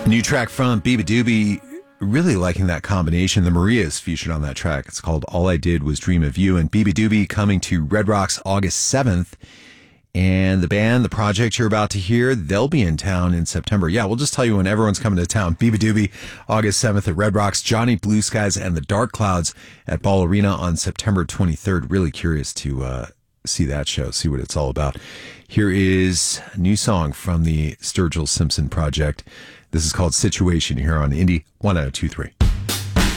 New track from Biba Doobie. Really liking that combination. The Marias featured on that track. It's called All I Did Was Dream of You. And Biba Doobie coming to Red Rocks August 7th. And the band, the project you're about to hear, they'll be in town in September. Yeah, we'll just tell you when everyone's coming to town. Biba Doobie, August 7th at Red Rocks. Johnny Blue Skies and the Dark Clouds at Ball Arena on September 23rd. Really curious to see that show, see what it's all about. Here is a new song from the Sturgill Simpson project. This is called Situation here on Indie 1023.